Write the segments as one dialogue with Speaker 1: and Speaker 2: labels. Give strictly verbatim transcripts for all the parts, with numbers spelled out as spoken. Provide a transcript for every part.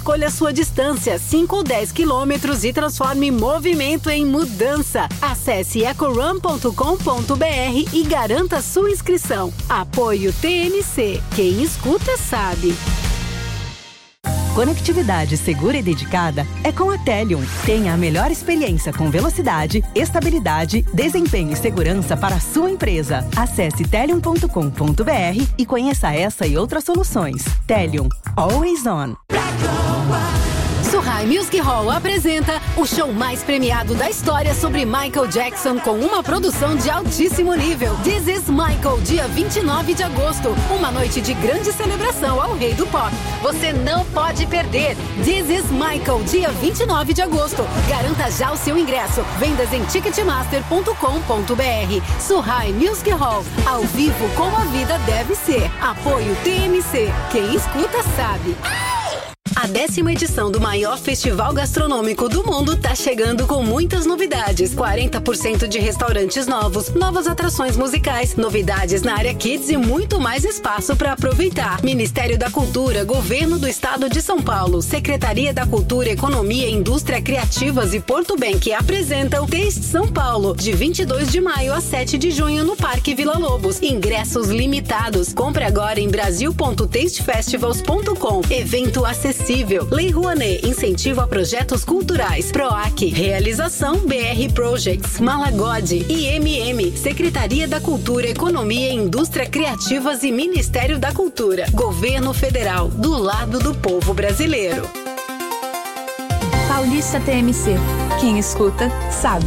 Speaker 1: Escolha sua distância, cinco ou dez quilômetros, e transforme movimento em mudança. Acesse ecorun ponto com ponto br e garanta sua inscrição. Apoio T N C. Quem escuta sabe.
Speaker 2: Conectividade segura e dedicada é com a Telium. Tenha a melhor experiência com velocidade, estabilidade, desempenho e segurança para a sua empresa. Acesse telium ponto com ponto br e conheça essa e outras soluções. Telium. Always on.
Speaker 1: Surrai Music Hall apresenta o show mais premiado da história sobre Michael Jackson, com uma produção de altíssimo nível. This is Michael, dia vinte e nove de agosto. Uma noite de grande celebração ao rei do pop. Você não pode perder. This is Michael, dia vinte e nove de agosto. Garanta já o seu ingresso. Vendas em ticketmaster ponto com ponto br. Surrai Music Hall, ao vivo como a vida deve ser. Apoio T N C. Quem escuta sabe. A décima edição do maior festival gastronômico do mundo tá chegando com muitas novidades. quarenta por cento de restaurantes novos, novas atrações musicais, novidades na área Kids e muito mais espaço para aproveitar. Ministério da Cultura, Governo do Estado de São Paulo, Secretaria da Cultura, Economia, Indústria Criativas e Porto Bank apresentam Taste São Paulo, de vinte e dois de maio a sete de junho no Parque Vila Lobos. Ingressos limitados. Compre agora em brasil ponto taste festivals ponto com. Evento acessível. Lei Rouanet, incentivo a projetos culturais. PROAC, realização B R Projects, Malagode, I M M, Secretaria da Cultura, Economia, Indústria Criativas e Ministério da Cultura. Governo Federal, do lado do povo brasileiro.
Speaker 3: Paulista T M C. Quem escuta, sabe.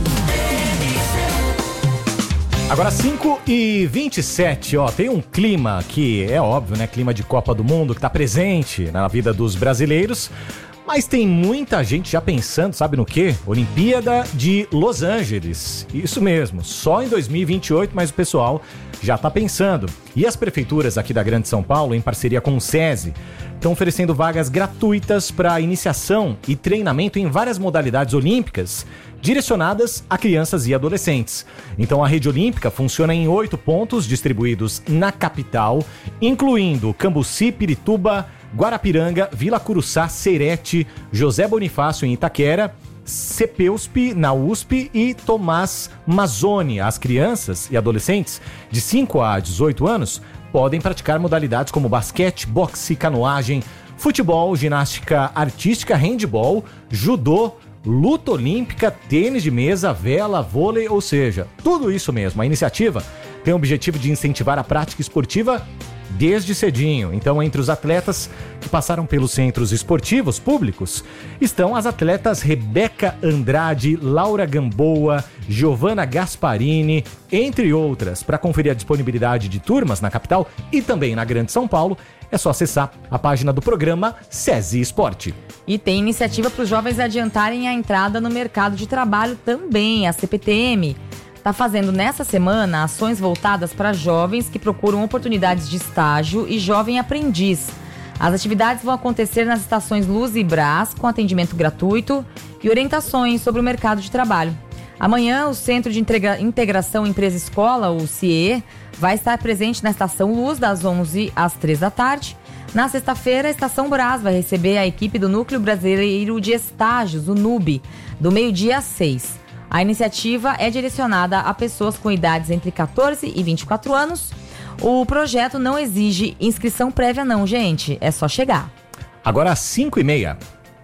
Speaker 4: Agora cinco e vinte e sete, ó, tem um clima que é óbvio, né? Clima de Copa do Mundo que tá presente na vida dos brasileiros, mas tem muita gente já pensando, sabe no quê? Olimpíada de Los Angeles. Isso mesmo, só em dois mil e vinte e oito, mas o pessoal já tá pensando. E as prefeituras aqui da Grande São Paulo, em parceria com o SESI, estão oferecendo vagas gratuitas para iniciação e treinamento em várias modalidades olímpicas, direcionadas a crianças e adolescentes. Então a rede olímpica funciona em oito pontos distribuídos na capital, incluindo Cambuci, Pirituba, Guarapiranga, Vila Curuçá, Serete, José Bonifácio em Itaquera, CEPEUSP na U S P e Tomás Mazzoni. As crianças e adolescentes de cinco a dezoito anos podem praticar modalidades como basquete, boxe, canoagem, futebol, ginástica artística, handebol, judô, luta olímpica, tênis de mesa, vela, vôlei, ou seja, tudo isso mesmo. A iniciativa tem o objetivo de incentivar a prática esportiva desde cedinho. Então, entre os atletas que passaram pelos centros esportivos públicos estão as atletas Rebeca Andrade, Laura Gamboa, Giovana Gasparini, entre outras. Para conferir a disponibilidade de turmas na capital e também na Grande São Paulo, é só acessar a página do programa SESI Esporte.
Speaker 5: E tem iniciativa para os jovens adiantarem a entrada no mercado de trabalho também. A C P T M está fazendo nessa semana ações voltadas para jovens que procuram oportunidades de estágio e jovem aprendiz. As atividades vão acontecer nas estações Luz e Brás, com atendimento gratuito e orientações sobre o mercado de trabalho. Amanhã, o Centro de Integra- Integração Empresa-Escola, o C I E, vai estar presente na Estação Luz, das onze às três da tarde. Na sexta-feira, a Estação Brás vai receber a equipe do Núcleo Brasileiro de Estágios, o NUB, do meio-dia às seis. A iniciativa é direcionada a pessoas com idades entre catorze e vinte e quatro anos. O projeto não exige inscrição prévia não, gente. É só chegar.
Speaker 4: Agora às cinco e meia.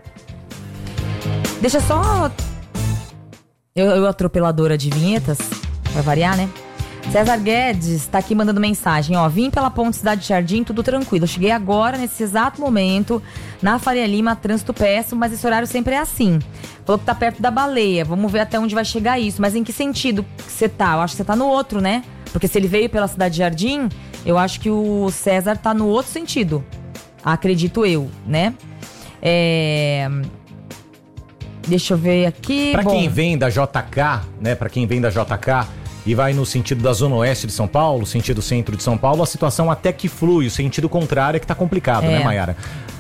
Speaker 5: Deixa só... Eu, eu atropeladora de vinhetas, pra variar, né? César Guedes tá aqui mandando mensagem, ó. Vim pela Ponte Cidade Jardim, tudo tranquilo. Eu cheguei agora, nesse exato momento, na Faria Lima, trânsito péssimo, mas esse horário sempre é assim. Falou que tá perto da Baleia. Vamos ver até onde vai chegar isso. Mas em que sentido que você tá? Eu acho que você tá no outro, né? Porque se ele veio pela Cidade Jardim, eu acho que o César tá no outro sentido. Acredito eu, né? É... Deixa eu ver aqui.
Speaker 4: Pra
Speaker 5: Bom,
Speaker 4: quem vem da J K, né? Pra quem vem da J K e vai no sentido da Zona Oeste de São Paulo, sentido centro de São Paulo, a situação até que flui. O sentido contrário é que tá complicado,
Speaker 5: É.
Speaker 4: né, Mayara?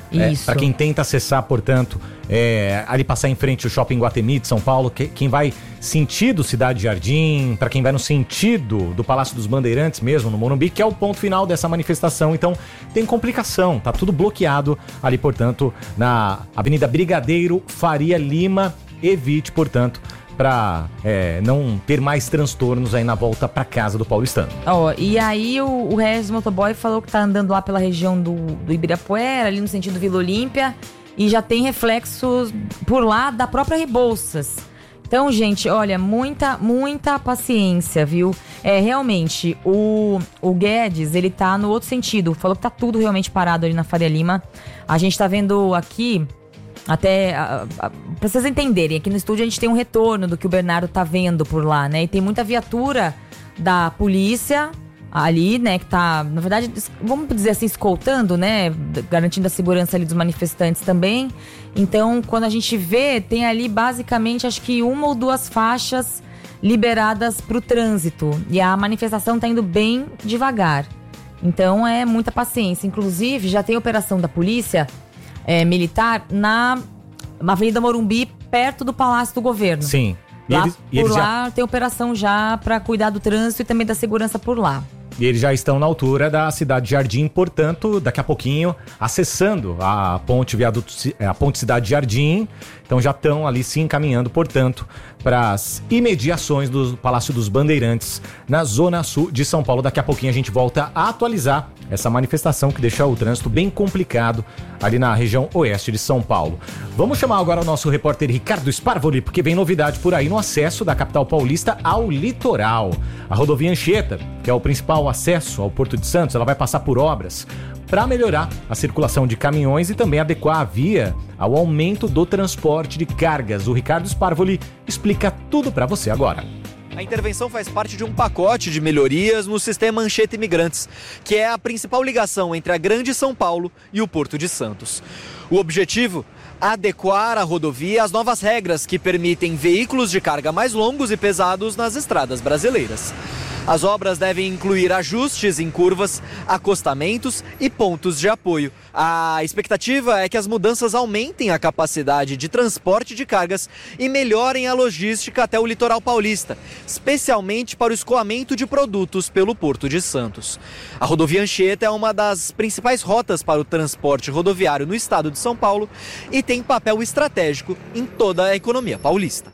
Speaker 4: É,
Speaker 5: Isso.
Speaker 4: para quem tenta acessar, portanto, é, ali passar em frente o Shopping Guatemi de São Paulo, que, quem vai sentido Cidade Jardim, para quem vai no sentido do Palácio dos Bandeirantes mesmo, no Morumbi, que é o ponto final dessa manifestação. Então, tem complicação, tá tudo bloqueado ali, portanto, na Avenida Brigadeiro Faria Lima. Evite, portanto, para é, não ter mais transtornos aí na volta para casa do paulistano.
Speaker 5: Ó, e aí o, o Regis Motoboy falou que tá andando lá pela região do, do Ibirapuera, ali no sentido Vila Olímpia, e já tem reflexos por lá da própria Rebouças. Então, gente, olha, muita, muita paciência, viu? É, realmente, o, o Guedes, ele tá no outro sentido, falou que tá tudo realmente parado ali na Faria Lima. A gente tá vendo aqui... Até, a, a, pra vocês entenderem, aqui no estúdio a gente tem um retorno do que o Bernardo tá vendo por lá, né? E tem muita viatura da polícia ali, né? Que tá, na verdade, vamos dizer assim, escoltando, né? Garantindo a segurança ali dos manifestantes também. Então, quando a gente vê, tem ali basicamente, acho que uma ou duas faixas liberadas pro trânsito. E a manifestação tá indo bem devagar. Então, é muita paciência. Inclusive, já tem operação da polícia... É, militar na, na Avenida Morumbi, perto do Palácio do Governo.
Speaker 4: Sim.
Speaker 5: E lá,
Speaker 4: eles,
Speaker 5: por
Speaker 4: e eles
Speaker 5: lá
Speaker 4: já...
Speaker 5: tem operação já para cuidar do trânsito e também da segurança por lá.
Speaker 4: E eles já estão na altura da Cidade Jardim, portanto, daqui a pouquinho, acessando a ponte, viaduto, a ponte Cidade Jardim. Então já estão ali se encaminhando, portanto, para as imediações do Palácio dos Bandeirantes, na Zona Sul de São Paulo. Daqui a pouquinho a gente volta a atualizar essa manifestação que deixa o trânsito bem complicado ali na região oeste de São Paulo. Vamos chamar agora o nosso repórter Ricardo Sparvoli, porque vem novidade por aí no acesso da capital paulista ao litoral. A rodovia Anchieta, que é o principal acesso ao Porto de Santos, ela vai passar por obras para melhorar a circulação de caminhões e também adequar a via ao aumento do transporte de cargas. O Ricardo Sparvoli explica tudo para você agora.
Speaker 6: A intervenção faz parte de um pacote de melhorias no sistema Anchieta Imigrantes, que é a principal ligação entre a Grande São Paulo e o Porto de Santos. O objetivo? Adequar a rodovia às novas regras que permitem veículos de carga mais longos e pesados nas estradas brasileiras. As obras devem incluir ajustes em curvas, acostamentos e pontos de apoio. A expectativa é que as mudanças aumentem a capacidade de transporte de cargas e melhorem a logística até o litoral paulista, especialmente para o escoamento de produtos pelo Porto de Santos. A rodovia Anchieta é uma das principais rotas para o transporte rodoviário no estado de São Paulo e tem papel estratégico em toda a economia paulista.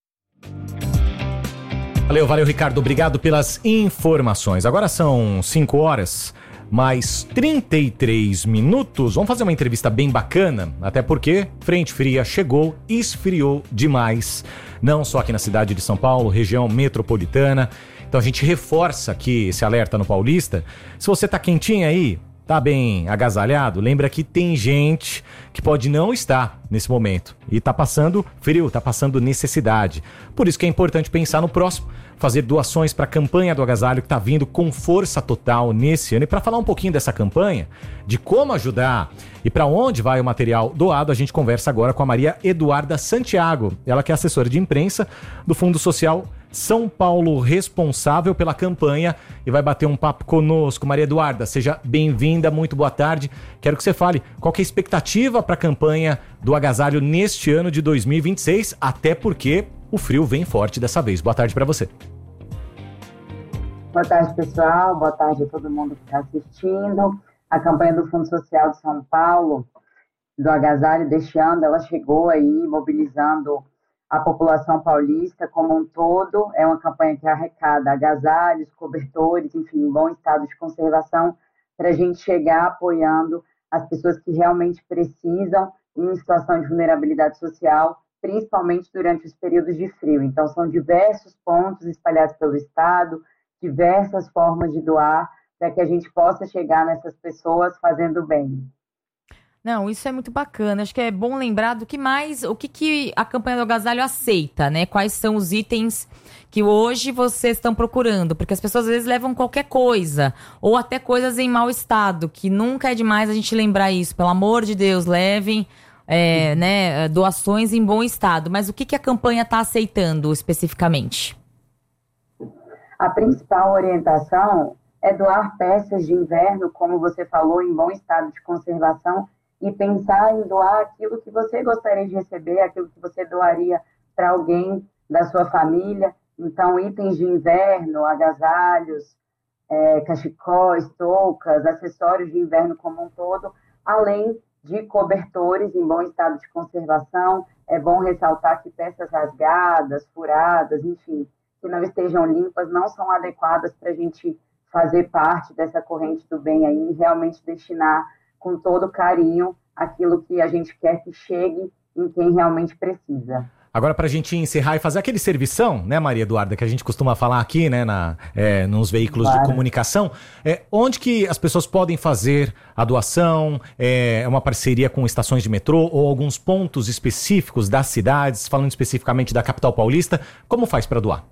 Speaker 4: Valeu, valeu, Ricardo. Obrigado pelas informações. Agora são cinco horas, mais trinta e três minutos. Vamos fazer uma entrevista bem bacana, até porque frente fria chegou e esfriou demais. Não só aqui na cidade de São Paulo, região metropolitana. Então a gente reforça aqui esse alerta no Paulista. Se você tá quentinho aí, tá bem agasalhado, lembra que tem gente que pode não estar nesse momento e tá passando frio, tá passando necessidade. Por isso que é importante pensar no próximo, fazer doações para a campanha do agasalho que tá vindo com força total nesse ano. E para falar um pouquinho dessa campanha, de como ajudar e para onde vai o material doado, a gente conversa agora com a Maria Eduarda Santiago, ela que é assessora de imprensa do Fundo Social São Paulo, responsável pela campanha, e vai bater um papo conosco. Maria Eduarda, seja bem-vinda, muito boa tarde. Quero que você fale qual que é a expectativa para a campanha do agasalho neste ano de dois mil e vinte e seis, até porque o frio vem forte dessa vez. Boa tarde para você.
Speaker 7: Boa tarde, pessoal. Boa tarde a todo mundo que está assistindo. A campanha do Fundo Social de São Paulo, do agasalho deste ano, ela chegou aí mobilizando a população paulista como um todo. É uma campanha que arrecada agasalhos, cobertores, enfim, um bom estado de conservação, para a gente chegar apoiando as pessoas que realmente precisam em situação de vulnerabilidade social, principalmente durante os períodos de frio. Então, são diversos pontos espalhados pelo estado, diversas formas de doar, para que a gente possa chegar nessas pessoas fazendo bem.
Speaker 5: Não, isso é muito bacana. Acho que é bom lembrar do que mais, o que, que a campanha do agasalho aceita, né? Quais são os itens que hoje vocês estão procurando? Porque as pessoas às vezes levam qualquer coisa, ou até coisas em mau estado, que nunca é demais a gente lembrar isso. Pelo amor de Deus, levem é, né, doações em bom estado. Mas o que, que a campanha está aceitando especificamente?
Speaker 7: A principal orientação é doar peças de inverno, como você falou, em bom estado de conservação, e pensar em doar aquilo que você gostaria de receber, aquilo que você doaria para alguém da sua família. Então, itens de inverno, agasalhos, é, cachecóis, toucas, acessórios de inverno como um todo, além de cobertores em bom estado de conservação. É bom ressaltar que peças rasgadas, furadas, enfim, que não estejam limpas, não são adequadas para a gente fazer parte dessa corrente do bem aí e realmente destinar com todo carinho aquilo que a gente quer que chegue em quem realmente precisa.
Speaker 4: Agora, para a gente encerrar e fazer aquele servição, né, Maria Eduarda, que a gente costuma falar aqui, né, na, é, nos veículos claro. de comunicação, é, onde que as pessoas podem fazer a doação? É uma parceria com estações de metrô ou alguns pontos específicos das cidades, falando especificamente da capital paulista? Como faz para doar?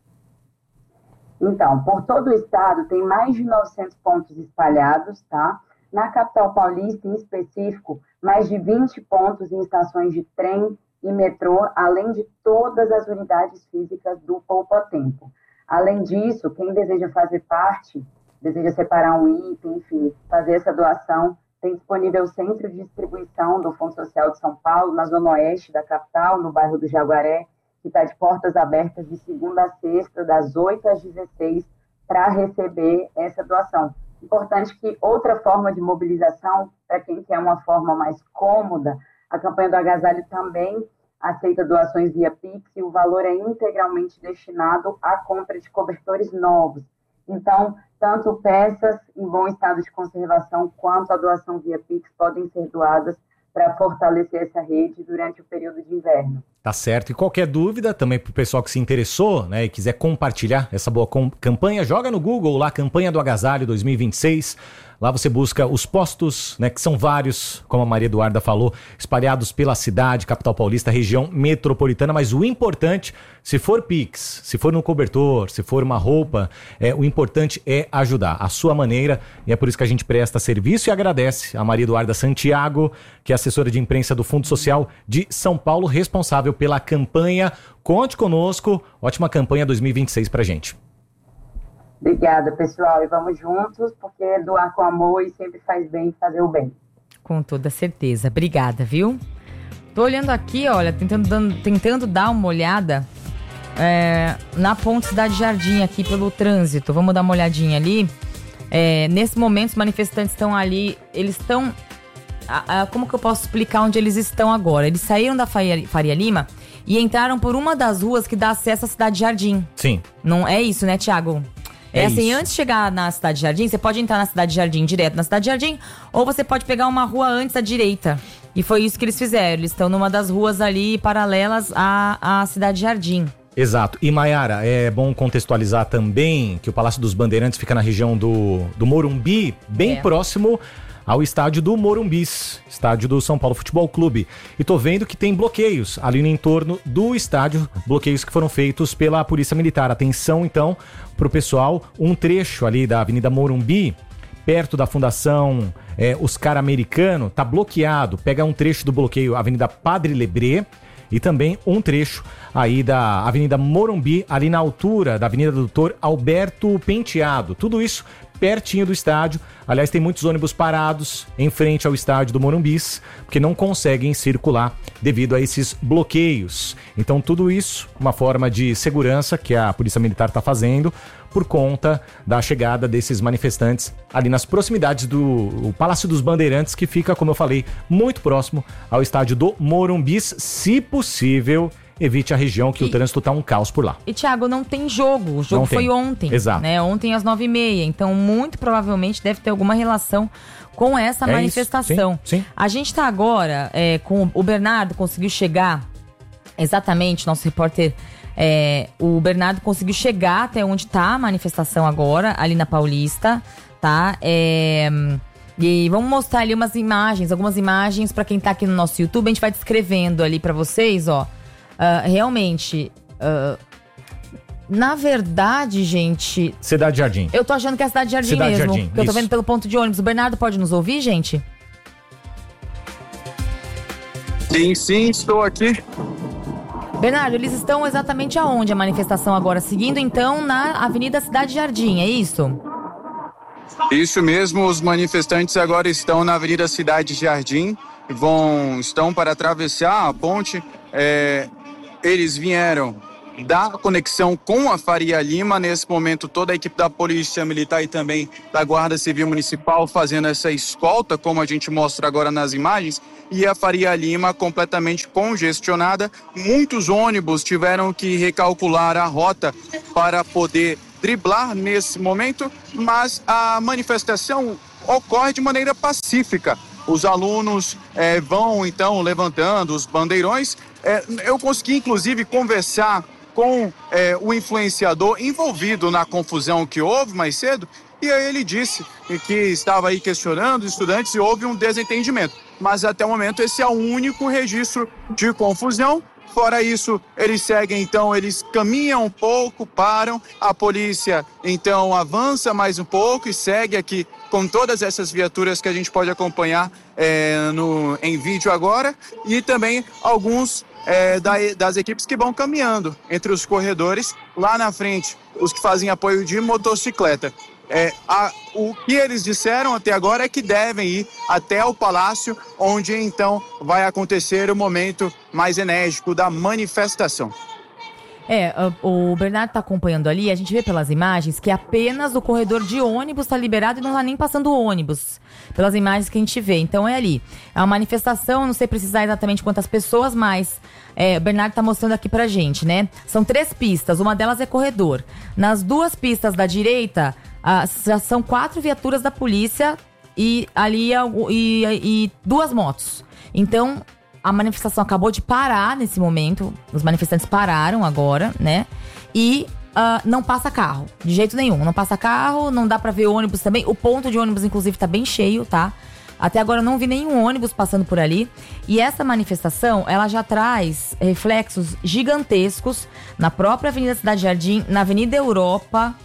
Speaker 7: Então, por todo o estado tem mais de novecentos pontos espalhados, tá? Na capital paulista, em específico, mais de vinte pontos em estações de trem e metrô, além de todas as unidades físicas do Poupa Tempo. Além disso, quem deseja fazer parte, deseja separar um item, enfim, fazer essa doação, tem disponível o Centro de Distribuição do Fundo Social de São Paulo, na zona oeste da capital, no bairro do Jaguaré, que está de portas abertas de segunda a sexta, das oito às dezesseis, para receber essa doação. Importante que outra forma de mobilização, para quem quer uma forma mais cômoda, a campanha do agasalho também aceita doações via Pix e o valor é integralmente destinado à compra de cobertores novos. Então, tanto peças em bom estado de conservação quanto a doação via Pix podem ser doadas para fortalecer essa rede durante o período de inverno.
Speaker 4: Tá certo. E qualquer dúvida, também para o pessoal que se interessou, né, e quiser compartilhar essa boa com- campanha, joga no Google lá, Campanha do Agasalho dois mil e vinte e seis. Lá você busca os postos, né, que são vários, como a Maria Eduarda falou, espalhados pela cidade, capital paulista, região metropolitana. Mas o importante, se for Pix, se for no cobertor, se for uma roupa, é, o importante é ajudar a sua maneira. E é por isso que a gente presta serviço e agradece a Maria Eduarda Santiago, que é assessora de imprensa do Fundo Social de São Paulo, responsável pela campanha. Conte conosco. Ótima campanha dois mil e vinte e seis pra gente.
Speaker 7: Obrigada, pessoal. E vamos juntos, porque doar com amor e sempre faz bem fazer o bem.
Speaker 5: Com toda certeza. Obrigada, viu? Tô olhando aqui, olha, tentando, dando, tentando dar uma olhada é, na Ponte Cidade Jardim, aqui pelo trânsito. Vamos dar uma olhadinha ali. É, nesse momento, os manifestantes estão ali, eles estão... A, a, como que eu posso explicar onde eles estão agora? Eles saíram da Faria, Faria Lima e entraram por uma das ruas que dá acesso à Cidade Jardim.
Speaker 4: Sim. Não
Speaker 5: é isso, né, Thiago? É, é assim, isso. Antes de chegar na Cidade Jardim, você pode entrar na Cidade Jardim, direto na Cidade Jardim, ou você pode pegar uma rua antes à direita. E foi isso que eles fizeram. Eles estão numa das ruas ali paralelas à, à Cidade Jardim.
Speaker 4: Exato. E, Maiara, é bom contextualizar também que o Palácio dos Bandeirantes fica na região do, do Morumbi, bem é. próximo ao estádio do Morumbis, estádio do São Paulo Futebol Clube. E tô vendo que tem bloqueios ali no entorno do estádio, bloqueios que foram feitos pela Polícia Militar. Atenção, então, pro pessoal, um trecho ali da Avenida Morumbi, perto da Fundação é, Oscar Americano, tá bloqueado. Pega um trecho do bloqueio Avenida Padre Lebré e também um trecho aí da Avenida Morumbi, ali na altura da Avenida Doutor Alberto Penteado. Tudo isso pertinho do estádio. Aliás, tem muitos ônibus parados em frente ao estádio do Morumbis, porque não conseguem circular devido a esses bloqueios. Então, tudo isso, uma forma de segurança que a Polícia Militar está fazendo por conta da chegada desses manifestantes ali nas proximidades do Palácio dos Bandeirantes, que fica, como eu falei, muito próximo ao estádio do Morumbis. Se possível, evite a região que e, o trânsito tá um caos por lá.
Speaker 5: E, Thiago, não tem jogo. O jogo não foi tem. ontem.
Speaker 4: Exato.
Speaker 5: Né? Ontem às nove e meia. Então, muito provavelmente deve ter alguma relação com essa é manifestação.
Speaker 4: Sim, sim.
Speaker 5: A gente tá agora é, com o Bernardo, conseguiu chegar exatamente, nosso repórter, é, o Bernardo conseguiu chegar até onde tá a manifestação agora, ali na Paulista, tá? É... E vamos mostrar ali umas imagens, algumas imagens pra quem tá aqui no nosso YouTube. A gente vai descrevendo ali pra vocês, ó. Uh, realmente, uh, na verdade, gente...
Speaker 4: Cidade Jardim.
Speaker 5: Eu tô achando que é a Cidade Jardim
Speaker 4: Cidade
Speaker 5: mesmo.
Speaker 4: Jardim,
Speaker 5: que eu tô vendo pelo ponto de ônibus. O Bernardo pode nos ouvir, gente?
Speaker 8: Sim, sim, estou aqui.
Speaker 5: Bernardo, eles estão exatamente aonde a manifestação agora? Seguindo, então, na Avenida Cidade Jardim, é isso?
Speaker 8: Isso mesmo, os manifestantes agora estão na Avenida Cidade Jardim, vão, estão para atravessar a ponte. É, eles vieram da conexão com a Faria Lima. Nesse momento, toda a equipe da Polícia Militar e também da Guarda Civil Municipal fazendo essa escolta, como a gente mostra agora nas imagens, e a Faria Lima completamente congestionada. Muitos ônibus tiveram que recalcular a rota para poder driblar nesse momento, mas a manifestação ocorre de maneira pacífica. Os alunos é, vão, então, levantando os bandeirões. É, eu consegui, inclusive, conversar com é, o influenciador envolvido na confusão que houve mais cedo, e aí ele disse que estava aí questionando os estudantes e houve um desentendimento. Mas até o momento esse é o único registro de confusão. Fora isso, eles seguem, então, eles caminham um pouco, param, a polícia, então, avança mais um pouco e segue aqui com todas essas viaturas que a gente pode acompanhar é, no, em vídeo agora, e também alguns é, da, das equipes que vão caminhando entre os corredores, lá na frente, os que fazem apoio de motocicleta. É, a, o que eles disseram até agora é que devem ir até o palácio, onde então vai acontecer o momento mais enérgico da manifestação.
Speaker 5: É, o Bernardo está acompanhando ali, a gente vê pelas imagens que apenas o corredor de ônibus está liberado e não está nem passando ônibus, pelas imagens que a gente vê. Então é ali, é uma manifestação, não sei precisar exatamente quantas pessoas, mas é, o Bernardo está mostrando aqui pra gente, né? São três pistas, uma delas é corredor. Nas duas pistas da direita, ah, já são quatro viaturas da polícia e ali e, e duas motos. Então a manifestação acabou de parar nesse momento, os manifestantes pararam agora, né? E uh, não passa carro, de jeito nenhum. Não passa carro, não dá pra ver ônibus também. O ponto de ônibus, inclusive, tá bem cheio, tá? Até agora eu não vi nenhum ônibus passando por ali. E essa manifestação, ela já traz reflexos gigantescos na própria Avenida Cidade Jardim, na Avenida Europa,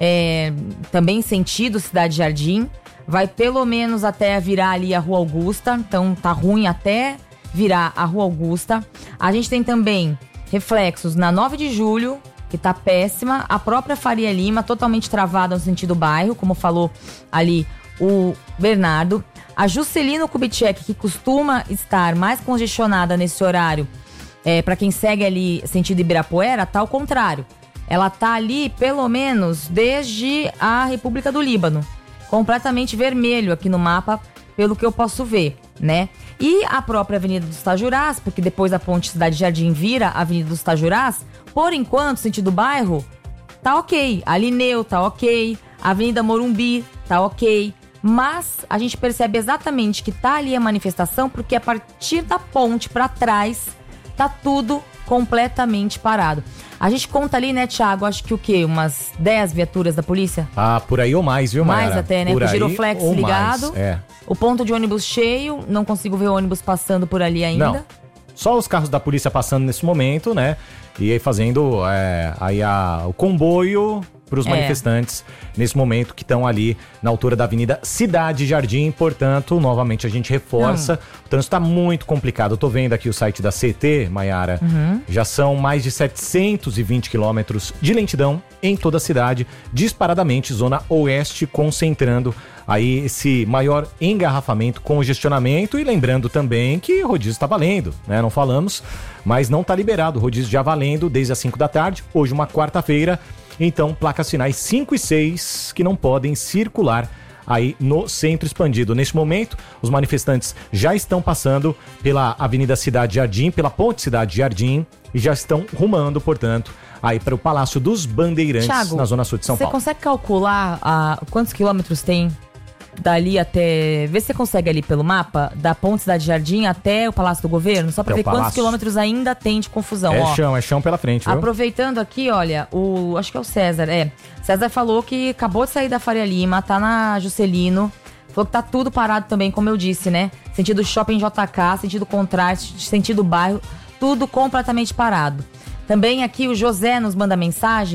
Speaker 5: é, também sentido Cidade Jardim. Vai pelo menos até virar ali a Rua Augusta, então tá ruim até virar a Rua Augusta. A gente tem também reflexos na nove de julho, que tá péssima. A própria Faria Lima, totalmente travada no sentido bairro, como falou ali o Bernardo. A Juscelino Kubitschek, que costuma estar mais congestionada nesse horário, é, para quem segue ali sentido Ibirapuera, tá ao contrário. Ela tá ali, pelo menos, desde a República do Líbano. Completamente vermelho aqui no mapa, pelo que eu posso ver, né? E a própria Avenida dos Tajurás, porque depois a Ponte Cidade Jardim vira a Avenida dos Tajurás, por enquanto, sentido bairro, tá ok. A Lineu tá ok, a Avenida Morumbi tá ok. Mas a gente percebe exatamente que tá ali a manifestação, porque a partir da ponte pra trás, tá tudo completamente parado. A gente conta ali, né, Thiago, acho que o quê? Umas dez viaturas da polícia?
Speaker 4: Ah, por aí ou mais, viu, Mayara?
Speaker 5: Mais até, né?
Speaker 4: Por
Speaker 5: Com o
Speaker 4: aí
Speaker 5: giroflex
Speaker 4: ou
Speaker 5: ligado.
Speaker 4: mais, é.
Speaker 5: O ponto de ônibus cheio, não consigo ver ônibus passando por ali ainda.
Speaker 4: Não, só os carros da polícia passando nesse momento, né? E aí fazendo é, aí a, o comboio para os
Speaker 5: É.
Speaker 4: manifestantes nesse momento que estão ali na altura da Avenida Cidade Jardim. Portanto, novamente a gente reforça, o trânsito está muito complicado. Eu tô vendo aqui o site da C T, Mayara,
Speaker 5: Uhum.
Speaker 4: já são mais de setecentos e vinte quilômetros de lentidão em toda a cidade, disparadamente zona oeste, concentrando aí esse maior engarrafamento, congestionamento. E lembrando também que o rodízio está valendo, né? Não falamos, mas não está liberado. O rodízio já valendo desde as cinco da tarde, hoje uma quarta-feira. Então, placas finais cinco e seis que não podem circular aí no centro expandido. Neste momento, os manifestantes já estão passando pela Avenida Cidade Jardim, pela Ponte Cidade Jardim, e já estão rumando, portanto, aí para o Palácio dos Bandeirantes,
Speaker 5: Thiago,
Speaker 4: na zona sul de São
Speaker 5: você
Speaker 4: Paulo.
Speaker 5: consegue calcular ah, quantos quilômetros tem dali até... Vê se você consegue ali pelo mapa, da Ponte Cidade Jardim até o Palácio do Governo, só pra
Speaker 4: Até
Speaker 5: ver
Speaker 4: o
Speaker 5: quantos
Speaker 4: Palácio.
Speaker 5: quilômetros ainda tem de confusão.
Speaker 4: É
Speaker 5: Ó,
Speaker 4: chão, é chão pela frente, viu?
Speaker 5: aproveitando aqui, olha, o acho que é o César, é. César falou que acabou de sair da Faria Lima, tá na Juscelino, falou que tá tudo parado também, como eu disse, né? Sentido shopping J K, sentido contrário, sentido bairro, tudo completamente parado. Também aqui o José nos manda mensagem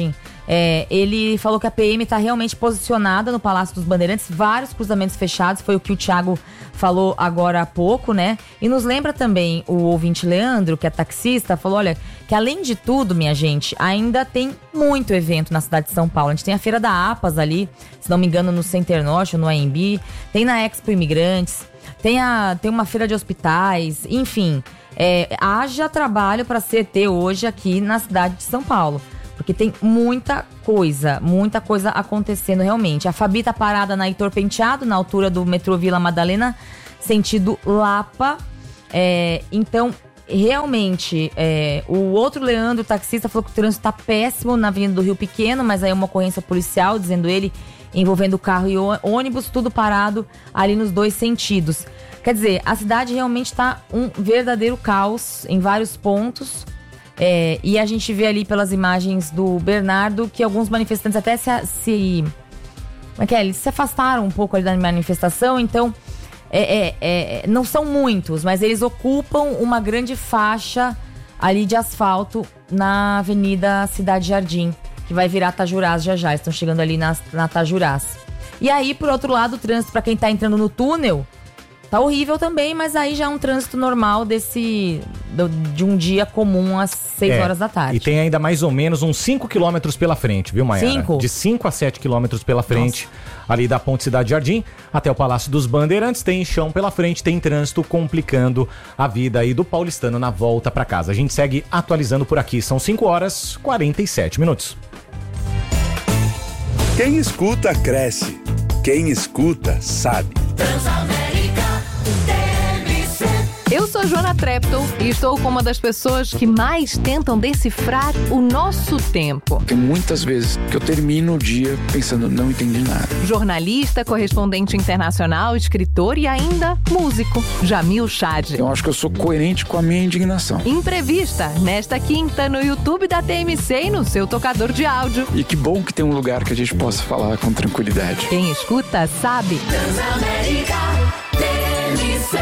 Speaker 5: É, ele falou que a P M está realmente posicionada no Palácio dos Bandeirantes, vários cruzamentos fechados, foi o que o Thiago falou agora há pouco, né? E nos lembra também o ouvinte Leandro, que é taxista, falou, olha, que além de tudo, minha gente, ainda tem muito evento na cidade de São Paulo. A gente tem a Feira da APAS ali, se não me engano, no Center Norte ou no A M B, tem na Expo Imigrantes, tem, a, tem uma feira de hospitais, enfim, é, haja trabalho para C T hoje aqui na cidade de São Paulo. Porque tem muita coisa, muita coisa acontecendo realmente. A Fabi tá parada na Heitor Penteado, na altura do metrô Vila Madalena, sentido Lapa. É, então, realmente, é, o outro Leandro, o taxista, falou que o trânsito tá péssimo na Avenida do Rio Pequeno, mas aí é uma ocorrência policial, dizendo ele, envolvendo carro e ônibus, tudo parado ali nos dois sentidos. Quer dizer, a cidade realmente tá um verdadeiro caos em vários pontos. É, e a gente vê ali pelas imagens do Bernardo que alguns manifestantes até se, se, como é que é? Eles se afastaram um pouco ali da manifestação, então é, é, é, não são muitos, mas eles ocupam uma grande faixa ali de asfalto na Avenida Cidade Jardim, que vai virar Tajurás já já, estão chegando ali na, na Tajurás. E aí, por outro lado, o trânsito para quem tá entrando no túnel tá horrível também, mas aí já é um trânsito normal desse de um dia comum às seis é, horas da tarde.
Speaker 4: E tem ainda mais ou menos uns cinco quilômetros pela frente, viu, Maiara?
Speaker 5: cinco?
Speaker 4: De cinco a sete quilômetros pela frente, nossa, ali da Ponte Cidade Jardim até o Palácio dos Bandeirantes. Tem chão pela frente, tem trânsito complicando a vida aí do paulistano na volta pra casa. A gente segue atualizando por aqui. São cinco horas e quarenta e sete minutos.
Speaker 9: Quem escuta, cresce. Quem escuta, sabe.
Speaker 10: Eu sou Joana Treptow e estou com uma das pessoas que mais tentam decifrar o nosso tempo.
Speaker 11: Tem muitas vezes que eu termino o dia pensando, não entendi nada.
Speaker 10: Jornalista, correspondente internacional, escritor e ainda músico, Jamil Chad.
Speaker 11: Eu acho que eu sou coerente com a minha indignação.
Speaker 10: Entrevista, nesta quinta, no YouTube da T M C e no seu tocador de áudio.
Speaker 11: E que bom que tem um lugar que a gente possa falar com tranquilidade.
Speaker 10: Quem escuta, sabe. Transamérica, T M C.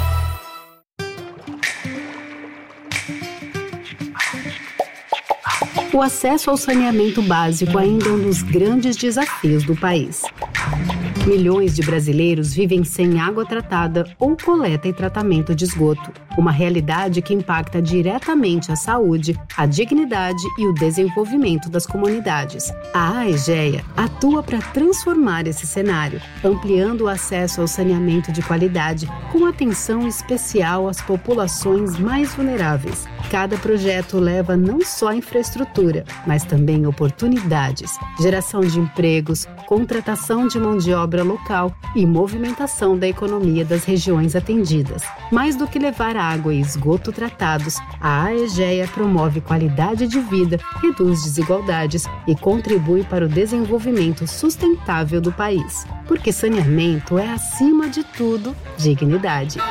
Speaker 12: O acesso ao saneamento básico ainda é um dos grandes desafios do país. Milhões de brasileiros vivem sem água tratada ou coleta e tratamento de esgoto, uma realidade que impacta diretamente a saúde, a dignidade e o desenvolvimento das comunidades. A AEGEA atua para transformar esse cenário, ampliando o acesso ao saneamento de qualidade, com atenção especial às populações mais vulneráveis. Cada projeto leva não só infraestrutura, mas também oportunidades, geração de empregos, contratação de mão de obra local e movimentação da economia das regiões atendidas. Mais do que levar água e esgoto tratados, a AEGEA promove qualidade de vida, reduz desigualdades e contribui para o desenvolvimento sustentável do país. Porque saneamento é, acima de tudo, dignidade.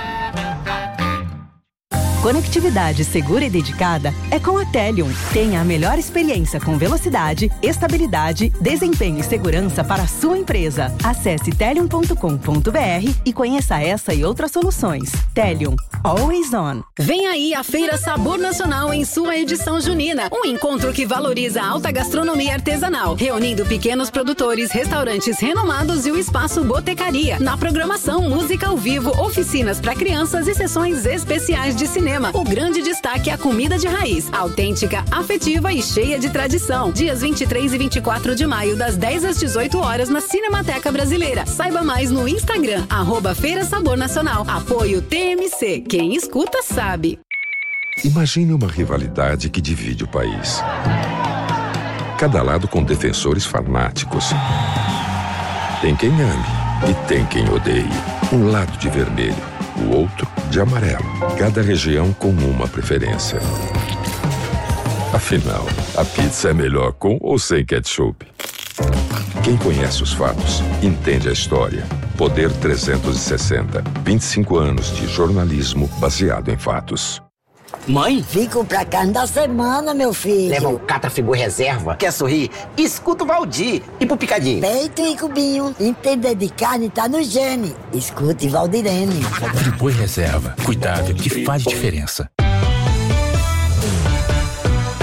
Speaker 2: Conectividade segura e dedicada é com a Telium. Tenha a melhor experiência com velocidade, estabilidade, desempenho e segurança para a sua empresa. Acesse telium ponto com ponto b r e conheça essa e outras soluções. Telium. Always on.
Speaker 1: Vem aí a Feira Sabor Nacional em sua edição junina. Um encontro que valoriza a alta gastronomia artesanal, reunindo pequenos produtores, restaurantes renomados e o espaço Botecaria. Na programação, música ao vivo, oficinas para crianças e sessões especiais de cinema. O grande destaque é a comida de raiz, autêntica, afetiva e cheia de tradição. Dias vinte e três e vinte e quatro de maio, das dez às dezoito horas, na Cinemateca Brasileira. Saiba mais no Instagram, arroba Feira Sabor Nacional. Apoio T M C. Quem escuta, sabe.
Speaker 13: Imagine uma rivalidade que divide o país. Cada lado com defensores fanáticos. Tem quem ame e tem quem odeie. Um lado de vermelho, o outro de amarelo. Cada região com uma preferência. Afinal, a pizza é melhor com ou sem ketchup? Quem conhece os fatos, entende a história. Poder trezentos e sessenta. vinte e cinco anos de jornalismo baseado em fatos.
Speaker 14: Mãe? Fico pra carne da semana, meu filho. Leva o Catrafibur Reserva. Quer sorrir? Escuta o Valdir. E pro Picadinho? Peito e cubinho. Entender de carne tá no gene. Escute Valdirene.
Speaker 15: Friboi Reserva. Cuidado que faz diferença.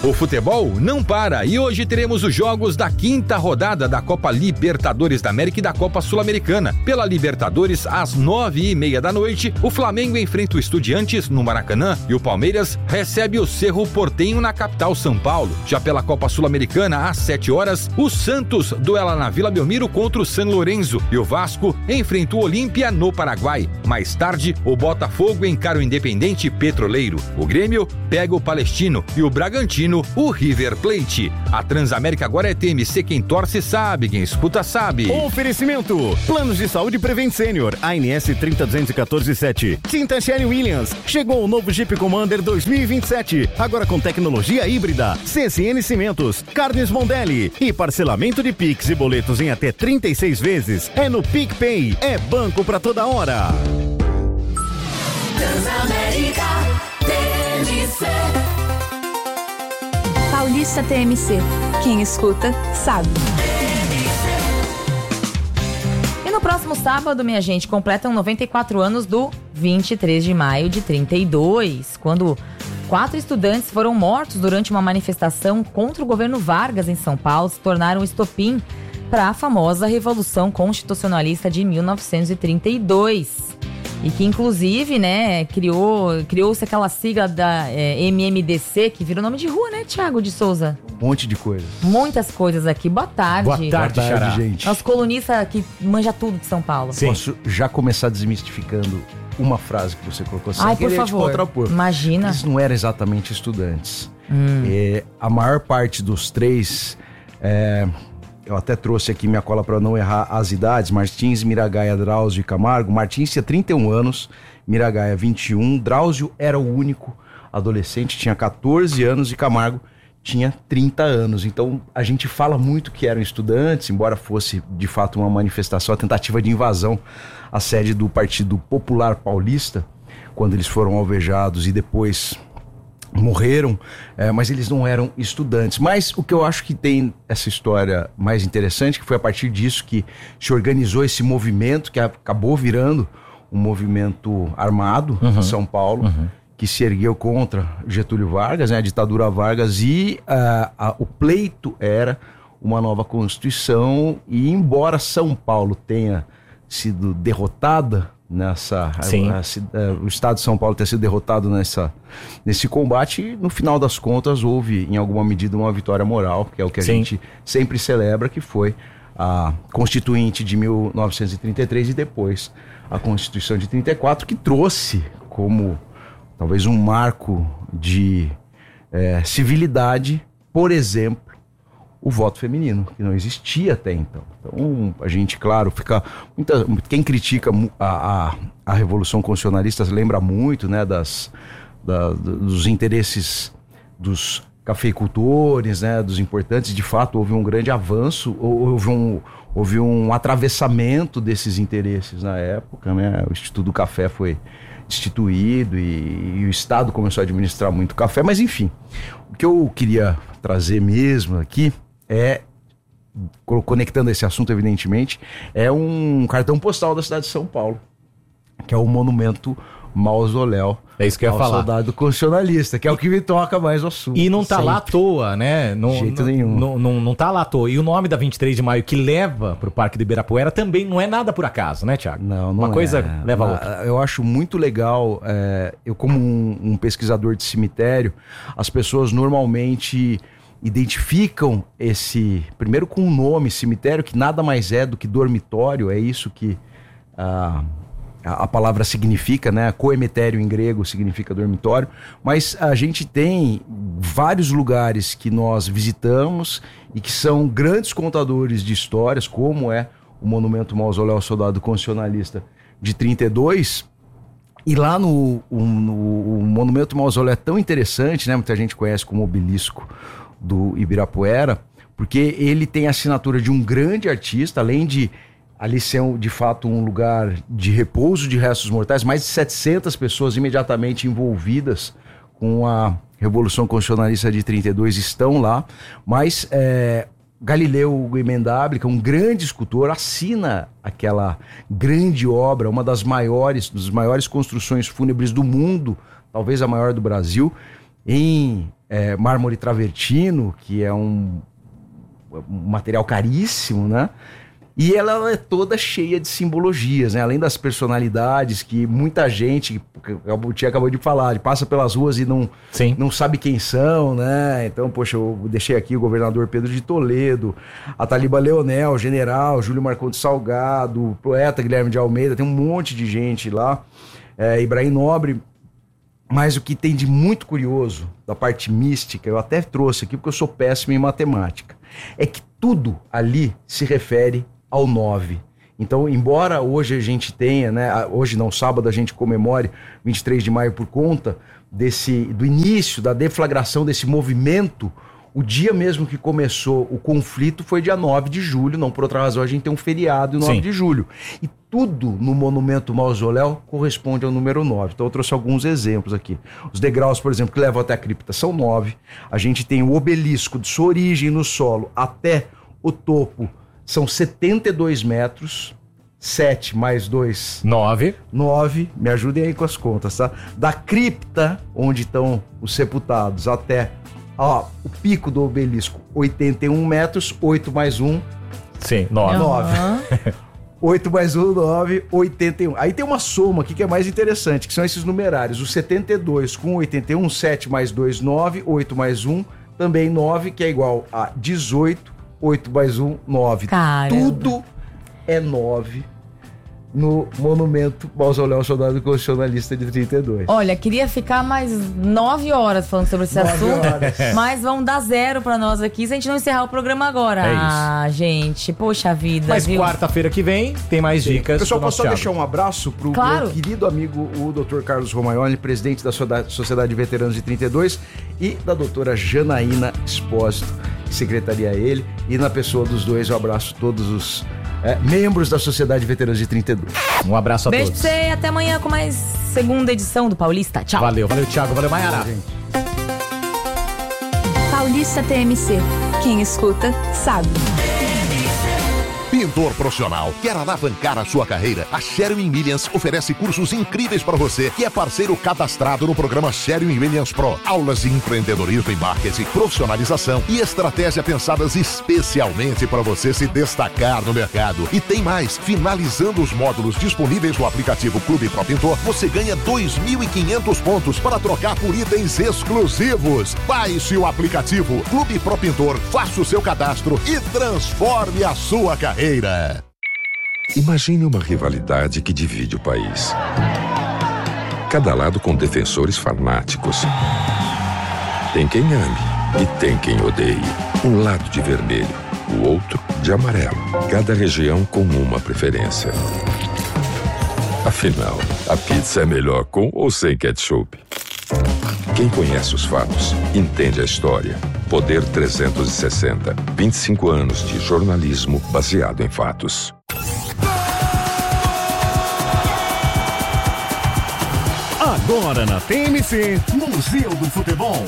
Speaker 15: O futebol não para e hoje teremos os jogos da quinta rodada da Copa Libertadores da América e da Copa Sul-Americana. Pela Libertadores, às nove e meia da noite, o Flamengo enfrenta o Estudiantes no Maracanã e o Palmeiras recebe o Cerro Porteño na capital São Paulo. Já pela Copa Sul-Americana, às sete horas, o Santos duela na Vila Belmiro contra o San Lorenzo e o Vasco enfrenta o Olímpia no Paraguai. Mais tarde, o Botafogo encara o Independente Petroleiro. O Grêmio pega o Palestino e o Bragantino o River Plate. A Transamérica agora é T M C, quem torce sabe, quem escuta sabe.
Speaker 16: Oferecimento: Planos de Saúde Prevent Senior, A N S trinta duzentos e quatorze sete. Tinta Sherwin Williams, chegou o novo Jeep Commander dois mil e vinte e sete, agora com tecnologia híbrida. C S N Cimentos, Carnes Mondelli e parcelamento de Pix e boletos em até trinta e seis vezes. É no PicPay, é banco pra toda hora.
Speaker 1: Transamérica T M C.
Speaker 3: Paulista T M C. Quem escuta, sabe.
Speaker 5: E no próximo sábado, minha gente, completam noventa e quatro anos do vinte e três de maio de trinta e dois, quando quatro estudantes foram mortos durante uma manifestação contra o governo Vargas em São Paulo, se tornaram estopim para a famosa Revolução Constitucionalista de mil novecentos e trinta e dois. E que, inclusive, né, criou, criou-se aquela sigla da é, M M D C, que virou nome de rua, né, Thiago de Souza?
Speaker 17: Um monte de coisas.
Speaker 5: Muitas coisas aqui. Boa tarde.
Speaker 17: Boa tarde, Boa tarde gente.
Speaker 5: Nosso colunista que manja tudo de São Paulo.
Speaker 17: Sim. Posso já começar desmistificando uma frase que você colocou?
Speaker 5: Ai, por favor. Imagina.
Speaker 17: Eles não eram exatamente estudantes.
Speaker 5: Hum.
Speaker 17: É, a maior parte dos três... É, eu até trouxe aqui minha cola para não errar as idades: Martins, Miragaia, Drauzio e Camargo. Martins tinha trinta e um anos, Miragaia vinte e um, Drauzio era o único adolescente, tinha catorze anos, e Camargo tinha trinta anos. Então a gente fala muito que eram estudantes, embora fosse de fato uma manifestação, a tentativa de invasão à sede do Partido Popular Paulista, quando eles foram alvejados e depois morreram, é, mas eles não eram estudantes. Mas o que eu acho que tem essa história mais interessante, que foi a partir disso que se organizou esse movimento, que acabou virando um movimento armado uhum. em São Paulo, uhum. que se ergueu contra Getúlio Vargas, né, a ditadura Vargas, e uh, a, o pleito era uma nova Constituição. E embora São Paulo tenha sido derrotada nessa a, a, o estado de São Paulo ter sido derrotado nessa, nesse combate, no final das contas houve em alguma medida uma vitória moral, que é o que a Sim. gente sempre celebra, que foi a Constituinte de mil novecentos e trinta e três e depois a Constituição de trinta e quatro, que trouxe como talvez um marco de é, civilidade, por exemplo, o voto feminino, que não existia até então. Então, a gente, claro, fica... Muita, quem critica a, a, a Revolução Constitucionalista lembra muito, né, das, da, dos interesses dos cafeicultores, né, dos importantes. De fato, houve um grande avanço, houve um, houve um atravessamento desses interesses na época, né? O Instituto do Café foi instituído e, e o Estado começou a administrar muito café, mas enfim, o que eu queria trazer mesmo aqui é, conectando esse assunto evidentemente, é um cartão postal da cidade de São Paulo, que é o Monumento Mausoléu.
Speaker 4: É isso que eu ia falar.
Speaker 17: Soldado constitucionalista, que é o que me toca mais ao assunto.
Speaker 4: E não tá Sempre. lá à toa, né? Não,
Speaker 17: de jeito
Speaker 4: não,
Speaker 17: nenhum.
Speaker 4: Não, não, não tá lá à toa. E o nome da vinte e três de maio que leva pro Parque do Ibirapuera também não é nada por acaso, né, Thiago?
Speaker 17: Não, não
Speaker 4: Uma
Speaker 17: é.
Speaker 4: coisa leva a outra.
Speaker 17: Eu acho muito legal, é, eu como um, um pesquisador de cemitério, as pessoas normalmente identificam esse, primeiro com o nome cemitério, que nada mais é do que dormitório, é isso que a, a palavra significa, né? Coemetério em grego significa dormitório, mas a gente tem vários lugares que nós visitamos e que são grandes contadores de histórias, como é o Monumento Mausoléu ao Soldado Constitucionalista de trinta e dois. E lá no, o, no o Monumento Mausoléu é tão interessante, né? Muita gente conhece como Obelisco do Ibirapuera, porque ele tem a assinatura de um grande artista, além de ali ser de fato um lugar de repouso de restos mortais, mais de setecentas pessoas imediatamente envolvidas com a Revolução Constitucionalista de trinta e dois estão lá, mas é, Galileu Guimendabile, que é um grande escultor, assina aquela grande obra, uma das maiores, das maiores construções fúnebres do mundo, talvez a maior do Brasil, em é, mármore travertino, que é um, um material caríssimo, né? E ela é toda cheia de simbologias, né? Além das personalidades que muita gente, o Tia acabou de falar, ele passa pelas ruas e não, não sabe quem são, né? Então, poxa, eu deixei aqui o governador Pedro de Toledo, a Taliba Leonel, o general Júlio Marcondes Salgado, o poeta Guilherme de Almeida, tem um monte de gente lá, é, Ibrahim Nobre. Mas o que tem de muito curioso da parte mística, eu até trouxe aqui porque eu sou péssimo em matemática, é que tudo ali se refere ao nove. Então, embora hoje a gente tenha, né, hoje não, sábado a gente comemore vinte e três de maio por conta desse, do início, da deflagração desse movimento, o dia mesmo que começou o conflito foi dia nove de julho, não por outra razão a gente tem um feriado nove de julho. E tudo no monumento mausoléu corresponde ao número nove. Então eu trouxe alguns exemplos aqui. Os degraus, por exemplo, que levam até a cripta são nove. A gente tem o obelisco de sua origem no solo até o topo, são setenta e dois metros, sete mais dois...
Speaker 4: nove.
Speaker 17: nove, me ajudem aí com as contas, tá? Da cripta, onde estão os sepultados, até ó, o pico do obelisco, oitenta e um metros, oito mais um...
Speaker 4: Sim, nove.
Speaker 17: nove. oito mais um, nove, oitenta e um. Aí tem uma soma aqui que é mais interessante, que são esses numerários. O setenta e dois com oitenta e um, sete mais dois, nove, oito mais um, também nove, que é igual a dezoito, oito mais um, nove.
Speaker 5: Caramba.
Speaker 17: Tudo é nove no monumento Mausoléu Soldado Constitucionalista de trinta e dois.
Speaker 5: Olha, queria ficar mais nove horas falando sobre esse
Speaker 17: Nove
Speaker 5: assunto,
Speaker 17: horas.
Speaker 5: mas vão dar zero pra nós aqui se a gente não encerrar o programa agora.
Speaker 4: É isso.
Speaker 5: Ah, gente, poxa vida,
Speaker 4: Mas
Speaker 5: viu?
Speaker 4: quarta-feira que vem tem mais dicas.
Speaker 17: Pessoal,
Speaker 4: do
Speaker 17: posso
Speaker 4: nosso
Speaker 17: só
Speaker 4: Thiago.
Speaker 17: deixar um abraço pro
Speaker 5: Claro.
Speaker 17: meu querido amigo, o doutor Carlos Romagnoli, presidente da Soda- Sociedade de Veteranos de trinta e dois, e da doutora Janaína Espósito, que secretaria a ele. E na pessoa dos dois, eu abraço todos os é, membros da Sociedade de Veteranos de trinta e dois.
Speaker 4: Um abraço a
Speaker 5: Beijo
Speaker 4: todos.
Speaker 5: pra você e até amanhã com mais segunda edição do Paulista. Tchau.
Speaker 4: Valeu, valeu, Thiago, valeu, Maiara.
Speaker 3: Paulista T M C. Quem escuta, sabe.
Speaker 18: Pintor profissional, quer alavancar a sua carreira? A Sherwin Williams oferece cursos incríveis para você que é parceiro cadastrado no programa Sherwin Williams Pro. Aulas de empreendedorismo e marketing, profissionalização e estratégia pensadas especialmente para você se destacar no mercado. E tem mais, finalizando os módulos disponíveis no aplicativo Clube Pro Pintor, você ganha dois mil e quinhentos pontos para trocar por itens exclusivos. Baixe o aplicativo Clube Pro Pintor, faça o seu cadastro e transforme a sua carreira.
Speaker 13: Imagine uma rivalidade que divide o país. Cada lado com defensores fanáticos. Tem quem ame e tem quem odeie. Um lado de vermelho, o outro de amarelo. Cada região com uma preferência. Afinal, a pizza é melhor com ou sem ketchup? Quem conhece os fatos, entende a história. Poder trezentos e sessenta. vinte e cinco anos de jornalismo baseado em fatos.
Speaker 16: Agora na T M C, Museu do Futebol.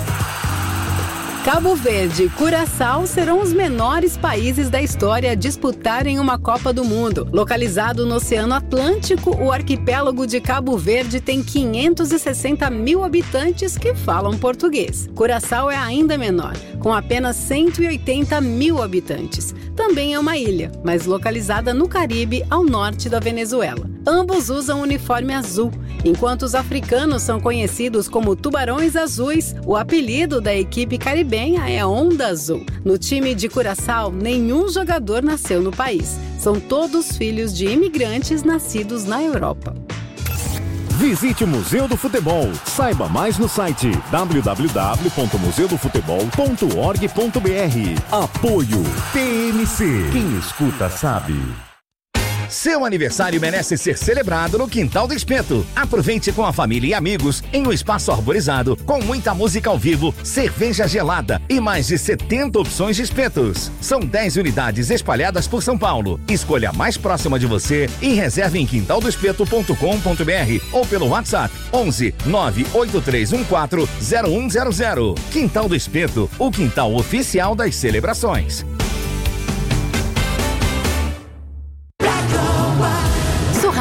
Speaker 1: Cabo Verde e Curaçao serão os menores países da história a disputarem uma Copa do Mundo. Localizado no Oceano Atlântico, o arquipélago de Cabo Verde tem quinhentos e sessenta mil habitantes que falam português. Curaçao é ainda menor, com apenas cento e oitenta mil habitantes. Também é uma ilha, mas localizada no Caribe, ao norte da Venezuela. Ambos usam uniforme azul. Enquanto os africanos são conhecidos como tubarões azuis, o apelido da equipe caribenha é Onda Azul. No time de Curaçao, nenhum jogador nasceu no país. São todos filhos de imigrantes nascidos na Europa.
Speaker 16: Visite o Museu do Futebol. Saiba mais no site w w w ponto museu do futebol ponto org ponto b r. Apoio T M C. Quem escuta sabe.
Speaker 19: Seu aniversário merece ser celebrado no Quintal do Espeto. Aproveite com a família e amigos em um espaço arborizado, com muita música ao vivo, cerveja gelada e mais de setenta opções de espetos. São dez unidades espalhadas por São Paulo. Escolha a mais próxima de você e reserve em quintal do espeto ponto com ponto b r ou pelo WhatsApp onze nove oito três um quatro zero um zero zero. Quintal do Espeto, o quintal oficial das celebrações.
Speaker 1: Surrai Music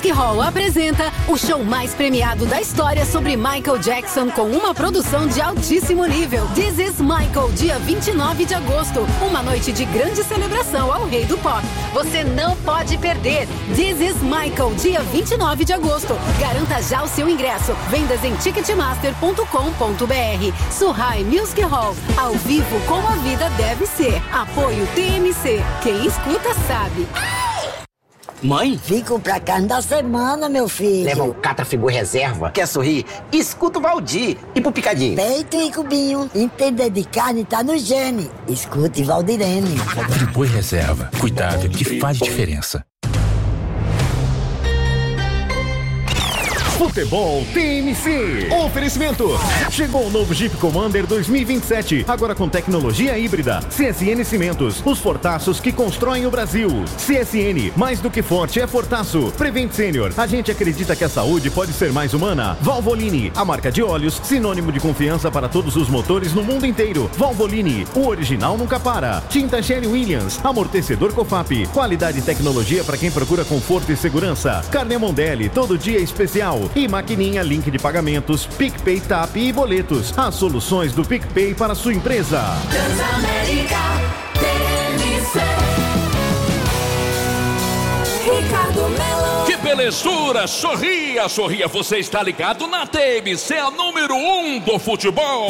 Speaker 1: Music Hall apresenta o show mais premiado da história sobre Michael Jackson com uma produção de altíssimo nível. This is Michael, dia vinte e nove de agosto. Uma noite de grande celebração ao rei do pop. Você não pode perder. This is Michael, dia vinte e nove de agosto. Garanta já o seu ingresso. Vendas em ticketmaster ponto com ponto br. Surrai Music Hall, ao vivo como a vida deve ser. Apoio T M C. Quem escuta sabe.
Speaker 14: Mãe? Fico pra cada semana, meu filho. Leva o Catra Frigo Reserva. Quer sorrir? Escuta o Valdir. E pro Picadinho? Peito e cubinho. Entender de carne tá no gene. Escute Valdirene.
Speaker 20: Frigo Reserva. Cuidado que faz diferença.
Speaker 16: Futebol T M C. Oferecimento. Chegou o novo Jeep Commander dois mil e vinte e sete. Agora com tecnologia híbrida. C S N Cimentos. Os fortaços que constroem o Brasil. C S N. Mais do que forte é fortaço. Prevent Senior. A gente acredita que a saúde pode ser mais humana. Valvoline. A marca de óleos. Sinônimo de confiança para todos os motores no mundo inteiro. Valvoline. O original nunca para. Tinta Sherwin-Williams. Amortecedor Cofap. Qualidade e tecnologia para quem procura conforto e segurança. Carne Mondelli. Todo dia especial. E Maquininha, link de pagamentos, PicPay, Tap e boletos. As soluções do PicPay para sua empresa.
Speaker 21: Transamérica, T M C. Ricardo Melo.
Speaker 22: Que belezura! Sorria, sorria. Você está ligado na T M C, a número um do futebol.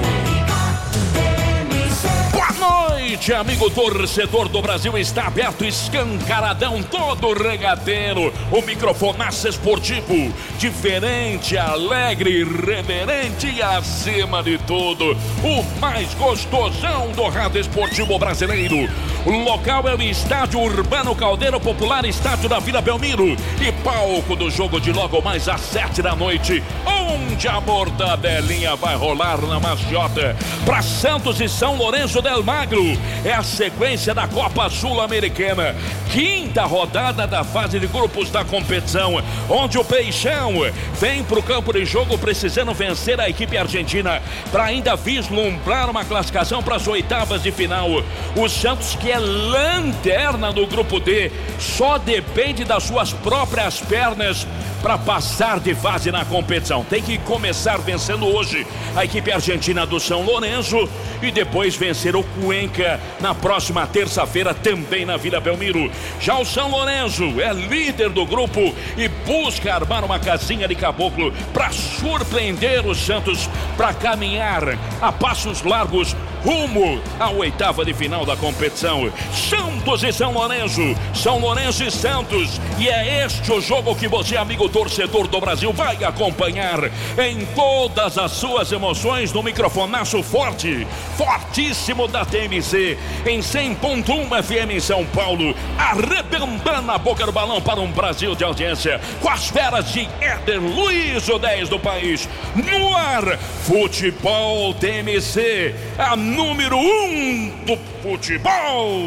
Speaker 22: Boa noite, amigo torcedor do Brasil. Está aberto, escancaradão, todo regateiro. O microfonaço esportivo, diferente, alegre, irreverente e, acima de tudo, o mais gostosão do rádio esportivo brasileiro. O local é o Estádio Urbano Caldeiro Popular, estádio da Vila Belmiro. E palco do jogo de logo mais às sete da noite, onde a mortadelinha vai rolar na maciota. Para Santos e São Lourenço del Magro, é a sequência da Copa Sul-Americana, quinta rodada da fase de grupos da competição, onde o Peixão vem para o campo de jogo precisando vencer a equipe argentina para ainda vislumbrar uma classificação para as oitavas de final. O Santos, que é lanterna do grupo D, só depende das suas próprias pernas para passar de fase na competição. Tem que começar vencendo hoje a equipe argentina do São Lourenço e depois vencer o Cuenca na próxima terça-feira, também na Vila Belmiro. Já o São Lourenço é líder do grupo e busca armar uma casinha de caboclo para surpreender o Santos, para caminhar a passos largos rumo à oitava de final da competição. Santos e São Lourenço, São Lourenço e Santos, e é este o jogo que você, amigo torcedor do Brasil, vai acompanhar em todas as suas emoções no microfonaço forte, fortíssimo da T M C, em cem ponto um F M em São Paulo, arrebentando a boca do balão para um Brasil de audiência, com as feras de Éder Luiz, o dez do país, no ar, Futebol T M C, a número um do futebol.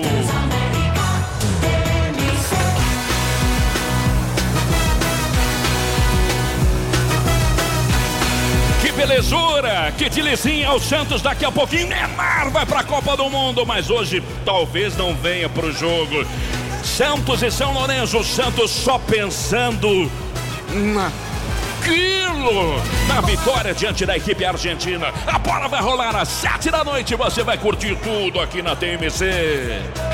Speaker 22: Que belezura, que delicinha. O Santos daqui a pouquinho, Neymar vai pra Copa do Mundo, mas hoje talvez não venha pro jogo. Santos e São Lourenço, o Santos só pensando na Aquilo, na vitória diante da equipe argentina. A bola vai rolar às sete da noite. Você vai curtir tudo aqui na T M C.